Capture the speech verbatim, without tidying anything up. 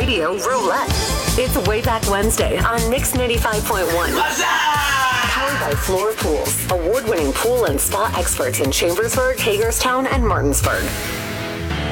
Radio Roulette. It's Way Back Wednesday on Mix ninety-five point one. Powered by Floor Pools, award-winning pool and spa experts in Chambersburg, Hagerstown, and Martinsburg.